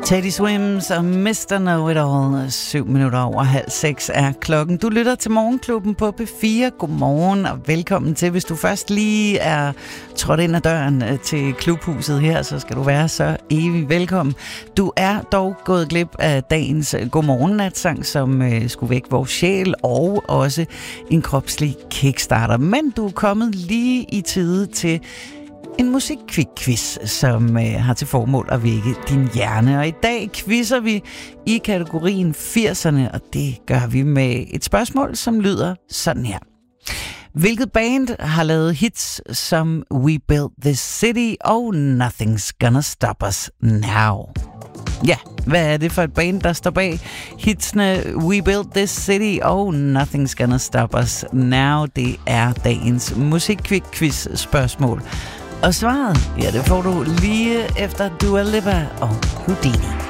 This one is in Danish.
Teddy Swims og Mr. Know-It-All. 7:07 er klokken. Du lytter til Morgenklubben på P4. Godmorgen og velkommen til. Hvis du først lige er trådt ind ad døren til klubhuset her, så skal du være så evig velkommen. Du er dog gået glip af dagens godmorgennatsang, som skulle vække vores sjæl, og også en kropslig kickstarter. Men du er kommet lige i tide til en musikkvik-quiz, som har til formål at vække din hjerne. Og i dag quizzer vi i kategorien 80'erne, og det gør vi med et spørgsmål, som lyder sådan her. Hvilket band har lavet hits som We Built This City og Nothing's Gonna Stop Us Now? Ja, hvad er det for et band, der står bag hitsene We Built This City og Nothing's Gonna Stop Us Now? Det er dagens musikkvik-quiz-spørgsmål. Og svaret, ja, det får du lige efter Dua Lipa og Houdini.